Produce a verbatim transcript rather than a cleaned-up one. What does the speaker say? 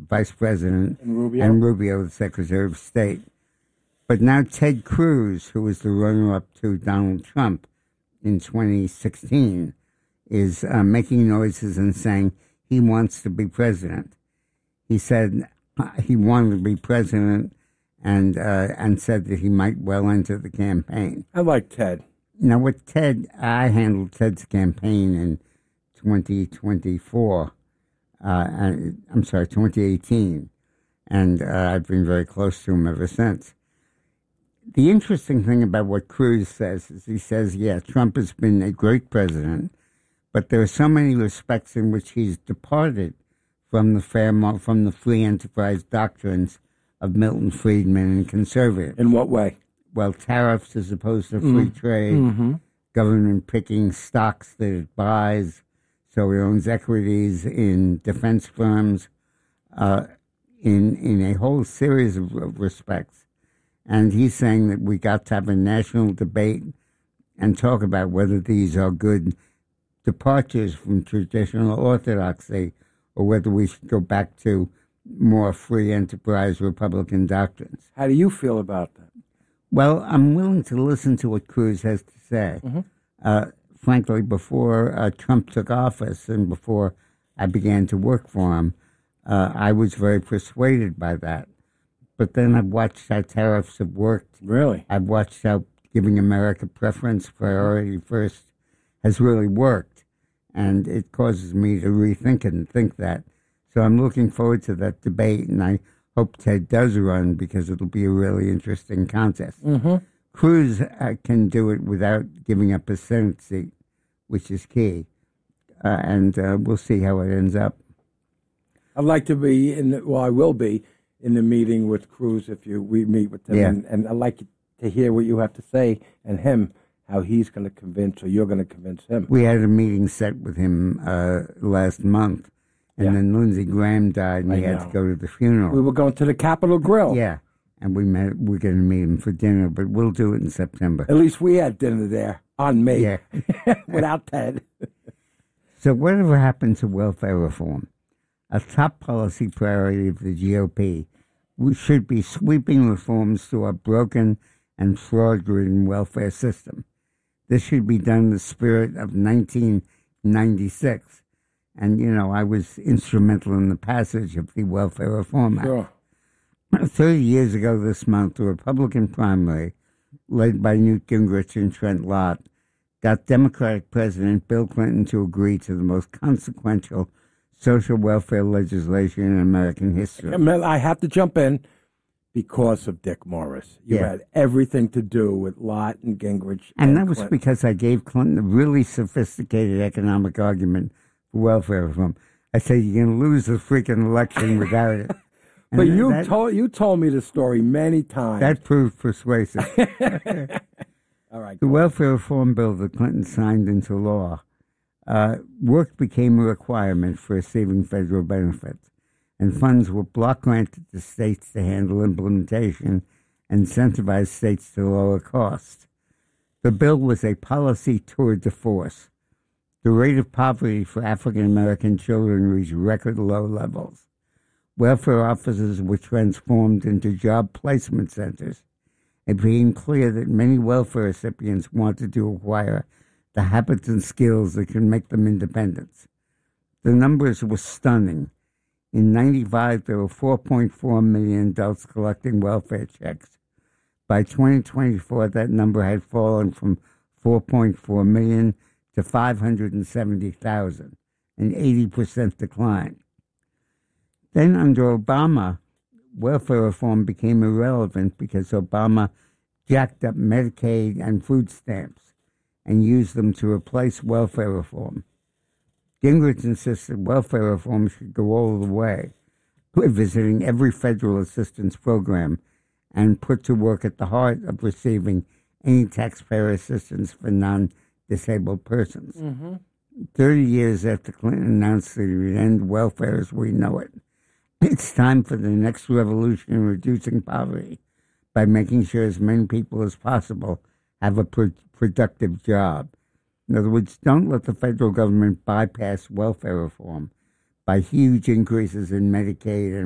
vice president, And Rubio. and Rubio, the Secretary of State. But now Ted Cruz, who was the runner-up to Donald Trump in twenty sixteen, is uh, making noises and saying he wants to be president. He said uh, he wanted to be president and uh, and said that he might well enter the campaign. I like Ted. Now, with Ted, I handled Ted's campaign in twenty twenty-four. Uh, and, I'm sorry, twenty eighteen. And uh, I've been very close to him ever since. The interesting thing about what Cruz says is he says, yeah, Trump has been a great president, but there are so many respects in which he's departed from the fair, from the free enterprise doctrines of Milton Friedman and conservatives. In what way? Well, tariffs as opposed to free Mm. trade, Mm-hmm. government picking stocks that it buys, so he owns equities in defense firms, uh, in in a whole series of, of respects. And he's saying that we got to have a national debate and talk about whether these are good departures from traditional orthodoxy or whether we should go back to more free enterprise Republican doctrines. How do you feel about that? Well, I'm willing to listen to what Cruz has to say. Mm-hmm. Uh, frankly, before uh, Trump took office and before I began to work for him, uh, I was very persuaded by that. But then I've watched how tariffs have worked. Really? I've watched how giving America preference, priority first, has really worked. And it causes me to rethink it and think that. So I'm looking forward to that debate, and I hope Ted does run because it'll be a really interesting contest. Mm-hmm. Cruz uh, can do it without giving up his Senate seat, which is key. Uh, and uh, we'll see how it ends up. I'd like to be in. The, well, I will be in the meeting with Cruz if you we meet with him, Yeah. and, and I'd like to hear what you have to say and him how he's going to convince or you're going to convince him. We had a meeting set with him uh, last month, and Yeah. then Lindsey Graham died, and I we had know. to go to the funeral. We were going to the Capitol Grill. Yeah, and we met. We're going to meet him for dinner, but we'll do it in September. At least we had dinner there on me. Yeah. Without Ted. So whatever happened to welfare reform? A top policy priority of the G O P we should be sweeping reforms to our broken and fraud-ridden welfare system. This should be done in the spirit of nineteen ninety-six. And, you know, I was instrumental in the passage of the Welfare Reform Act. Sure. Thirty years ago this month, the Republican primary, led by Newt Gingrich and Trent Lott, got Democratic President Bill Clinton to agree to the most consequential social welfare legislation in American history. I have to jump in because of Dick Morris. You Yeah. had everything to do with Lott and Gingrich. And And, that was Clinton. because I gave Clinton a really sophisticated economic argument for welfare reform. I said, you're going to lose the freaking election without it. And But you that, told you told me the story many times. that proved persuasive. All right. The welfare reform bill that Clinton signed into law, uh, work became a requirement for receiving federal benefits, and funds were block granted to states to handle implementation and incentivize states to lower costs. The bill was a policy tour de force. The rate of poverty for African American children reached record low levels. Welfare offices were transformed into job placement centers. It became clear that many welfare recipients wanted to acquire the habits and skills that could make them independent. The numbers were stunning. In ninety-five, there were four point four million adults collecting welfare checks. By twenty twenty-four, that number had fallen from four point four million to five hundred seventy thousand, an eighty percent decline. Then under Obama, welfare reform became irrelevant because Obama jacked up Medicaid and food stamps and used them to replace welfare reform. Gingrich insisted welfare reform should go all the way, visiting every federal assistance program and put to work at the heart of receiving any taxpayer assistance for non-disabled persons. Mm-hmm. Thirty years after Clinton announced that he would end welfare as we know it, it's time for the next revolution in reducing poverty by making sure as many people as possible have a pro- productive job. In other words, don't let the federal government bypass welfare reform by huge increases in Medicaid and